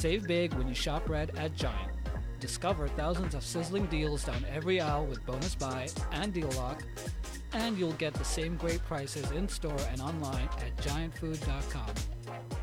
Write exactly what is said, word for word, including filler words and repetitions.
Save big when you shop red at Giant. Discover thousands of sizzling deals down every aisle with Bonus Buy and Deal Lock, and you'll get the same great prices in store and online at giant food dot com.